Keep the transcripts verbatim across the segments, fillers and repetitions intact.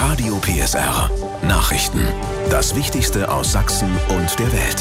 Radio P S R. Nachrichten. Das Wichtigste aus Sachsen und der Welt.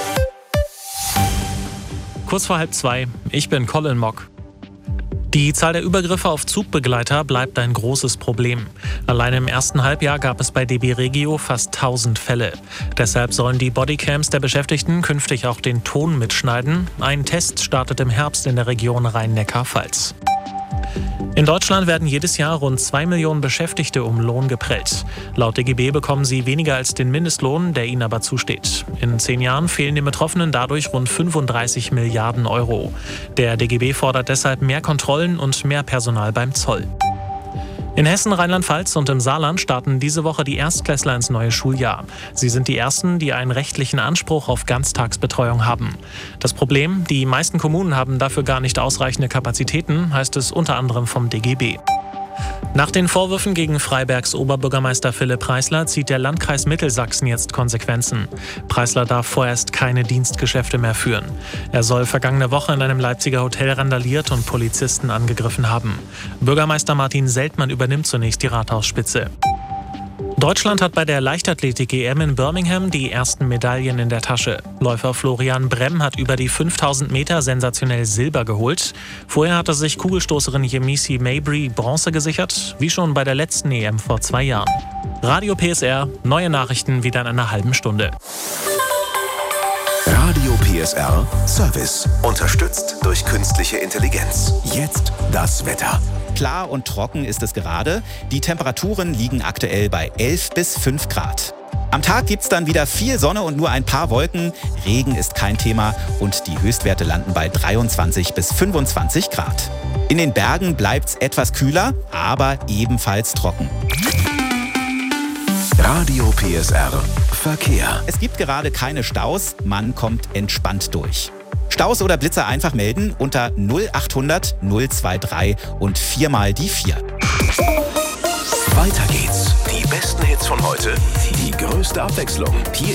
Kurz vor halb zwei, ich bin Colin Mock. Die Zahl der Übergriffe auf Zugbegleiter bleibt ein großes Problem. Allein im ersten Halbjahr gab es bei D B Regio fast tausend Fälle. Deshalb sollen die Bodycams der Beschäftigten künftig auch den Ton mitschneiden. Ein Test startet im Herbst in der Region Rhein-Neckar-Pfalz. In Deutschland werden jedes Jahr rund zwei Millionen Beschäftigte um Lohn geprellt. Laut D G B bekommen sie weniger als den Mindestlohn, der ihnen aber zusteht. In zehn Jahren fehlen den Betroffenen dadurch rund fünfunddreißig Milliarden Euro. Der D G B fordert deshalb mehr Kontrollen und mehr Personal beim Zoll. In Hessen, Rheinland-Pfalz und im Saarland starten diese Woche die Erstklässler ins neue Schuljahr. Sie sind die ersten, die einen rechtlichen Anspruch auf Ganztagsbetreuung haben. Das Problem, die meisten Kommunen haben dafür gar nicht ausreichende Kapazitäten, heißt es unter anderem vom D G B. Nach den Vorwürfen gegen Freibergs Oberbürgermeister Philipp Preisler zieht der Landkreis Mittelsachsen jetzt Konsequenzen. Preisler darf vorerst keine Dienstgeschäfte mehr führen. Er soll vergangene Woche in einem Leipziger Hotel randaliert und Polizisten angegriffen haben. Bürgermeister Martin Seltmann übernimmt zunächst die Rathausspitze. Deutschland hat bei der Leichtathletik-E M in Birmingham die ersten Medaillen in der Tasche. Läufer Florian Bremm hat über die fünftausend Meter sensationell Silber geholt. Vorher hatte sich Kugelstoßerin Yemisi Mabry Bronze gesichert, wie schon bei der letzten E M vor zwei Jahren. Radio P S R, neue Nachrichten wieder in einer halben Stunde. Radio P S R Service. Unterstützt durch künstliche Intelligenz. Jetzt das Wetter. Klar und trocken ist es gerade. Die Temperaturen liegen aktuell bei elf bis fünf Grad. Am Tag gibt's dann wieder viel Sonne und nur ein paar Wolken. Regen ist kein Thema und die Höchstwerte landen bei dreiundzwanzig bis fünfundzwanzig Grad. In den Bergen bleibt's etwas kühler, aber ebenfalls trocken. Radio P S R Verkehr. Es gibt gerade keine Staus, man kommt entspannt durch. Staus oder Blitzer einfach melden unter null achthundert null drei drei und viermal die vier. Weiter geht's. Die besten Hits von heute, die größte Abwechslung. Hier